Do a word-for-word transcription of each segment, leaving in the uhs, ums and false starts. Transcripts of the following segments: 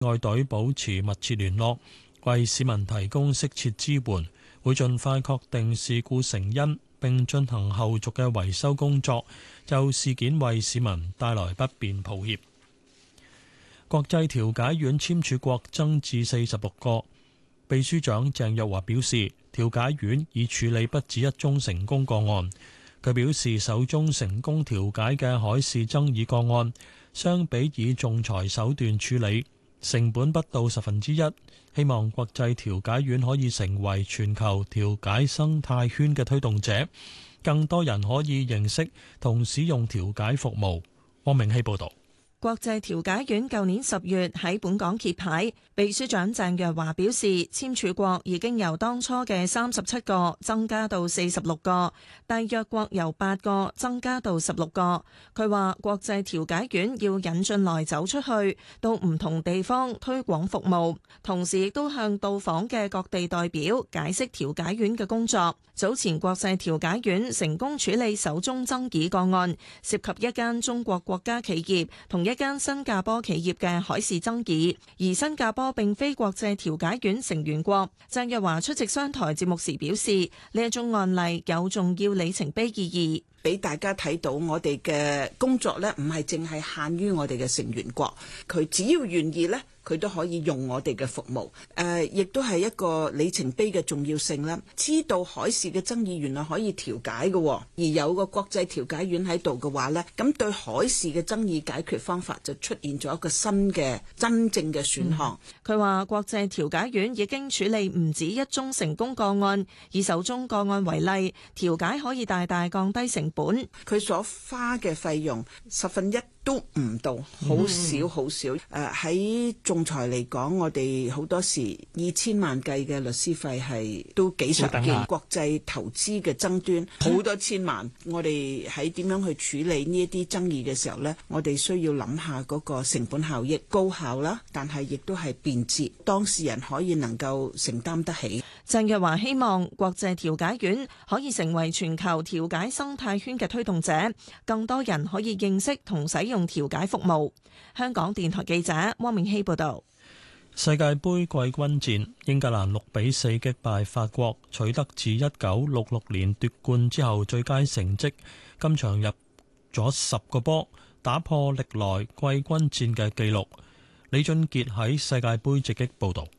外隊保持密切聯絡，為市民提供適切支援，會盡快確定事故成因，並進行後續嘅維修工作。就事件為市民帶來不便抱歉。國際調解院簽署國增至四十六個。秘書長鄭若驊表示，調解院已處理不止一宗成功個案。佢表示，首宗成功調解嘅海事爭議個案，相比以仲裁手段處理，成本不到十分之一。希望國際調解院可以成為全球調解生態圈嘅推動者，更多人可以認識同使用調解服務。汪明希報導。 國際調解院舊年十月喺本港揭牌，秘書長鄭若驊表示，簽署國已經由當初嘅三十七個增加到四十六個，締約國由八個增加到十六個。佢話國際調解院要引進來走出去，到唔同地方推廣服務，同時亦都向到訪嘅各地代表解釋調解院嘅工作。早前國際調解院成功處理首宗爭議個案，涉及一間中國國家企業同一間新加坡企業嘅海事爭議，而新加坡並非國際調解院成員國。鄭若驊出席商台節目時表示，呢一宗案例有重要里程碑意義， 俾大家睇到我哋嘅工作呢，唔係淨係限於我哋嘅成員國，佢只要願意呢，佢都可以用我哋嘅服務。誒、呃，亦都係一個里程碑嘅重要性啦。知道海事嘅爭議原來可以調解嘅，而有個國際調解院喺度嘅話呢，咁對海事嘅爭議解決方法就出現咗一個新嘅真正嘅選項。 佢話、嗯、國際調解院已經處理唔止一宗成功個案，以首宗個案為例，調解可以大大降低成本。 佢所花嘅費用十分一都唔到，好少好少。誒、呃、喺仲裁嚟講，我哋好多時以千萬計嘅律師費係都幾常見。國際投資嘅爭端好多千萬，我哋喺點樣去處理呢一啲爭議嘅時候呢，我哋需要諗下嗰個成本效益高效啦，但係亦都係便捷，當事人可以能夠承擔得起。 鄭若驊希望國際調解院可以成為全球調解生態圈嘅推動者，更多人可以認識同使用調解服務。香港電台記者汪明希報道。 世界盃季軍戰，英格蘭六比四擊敗法國，取得自一九六六年奪冠之後最佳成績。今場入咗十個波，打破歷來季軍戰嘅紀錄。李俊傑喺世界盃直擊報道。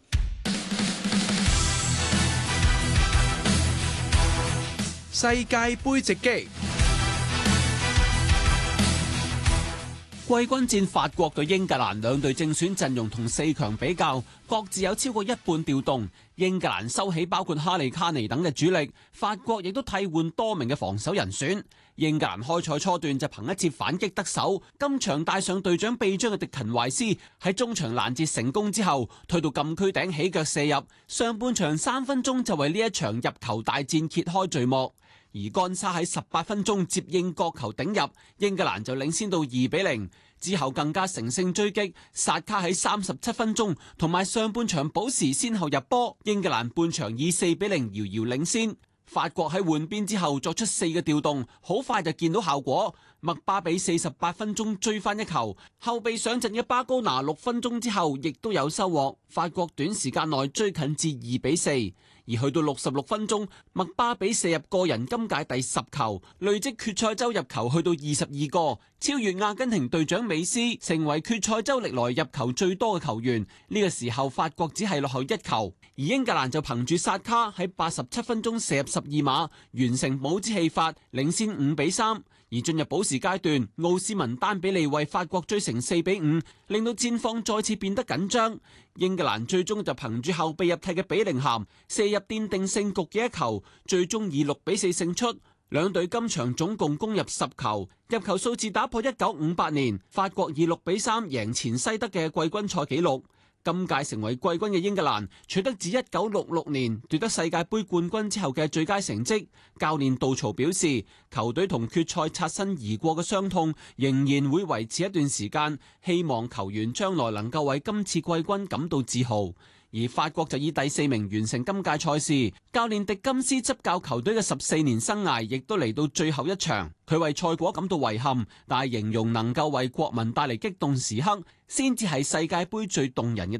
世界盃直擊。季軍戰法國對英格蘭兩隊正選陣容同四強比較，各自有超過一半調動。英格蘭收起包括哈利卡尼等嘅主力，法國亦都替換多名嘅防守人選。英格蘭開賽初段就憑一次反擊得手，今場帶上隊長臂章嘅迪勤懷斯喺中場攔截成功之後，推到禁區頂起腳射入。上半場三分鐘就為呢一場入球大戰揭開序幕。而干沙喺十八分鐘接應角球頂入，英格蘭就領先到二比零。之後更加乘勝追擊，薩卡喺三十七分鐘同埋上半場補時先後入波，英格蘭半場以四比零遙遙領先。法國喺換邊之後作出四個調動，好快就見到效果。麥巴比四十八分鐘追翻一球，後備上陣嘅巴高拿六分鐘之後亦都有收穫，法國短時間內追近至二比四。而去到六十六分鐘，麥巴比射入個人今屆第十球，累積決賽周入球去到二十二個，超越阿根廷隊長美斯，成為決賽周歷來入球最多嘅球員。呢個時候法國只係落後一球，而英格蘭就憑住薩卡喺八十七分鐘射入十二碼，完成帽子戲法，領先五比三。而進入補時階段，奧斯文丹比利為法國追成四比五，令到戰況再次變得緊張。英格蘭最終就憑住後備入替嘅比寧咸射入奠定勝局嘅一球，最終以六比四勝出。兩隊今場總共攻入十球，入球數字打破一九五八年法國以六比三贏前西德嘅季軍賽紀錄。今屆成為季軍嘅英格蘭取得自一九六六年奪得世界盃冠軍之後嘅最佳成績。教練杜曹表示，球隊同決賽擦身而過嘅傷痛仍然會維持一段時間，希望球員將來能夠為今次季軍感到自豪。 而法國就以第四名完成今屆賽事。教練迪金斯執教球隊嘅十四年生涯，亦都嚟到最後一場。佢為賽果感到遺憾，但係形容能夠為國民帶嚟激動時刻，先至係世界盃最動人嘅